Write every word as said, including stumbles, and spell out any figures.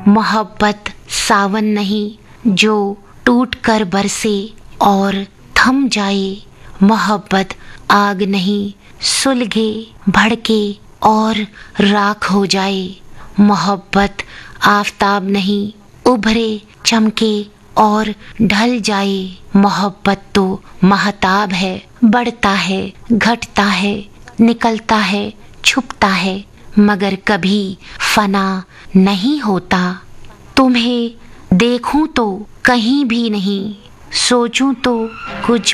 मोहब्बत सावन नहीं जो टूट कर बरसे और थम जाए, मोहब्बत आग नहीं सुलगे भड़के और राख हो जाए, मोहब्बत आफताब नहीं उभरे चमके और ढल जाए, मोहब्बत तो महताब है, बढ़ता है घटता है, निकलता है छुपता है, मगर कभी फना नहीं होता। तुम्हें देखूं तो कहीं भी नहीं, सोचूं तो कुछ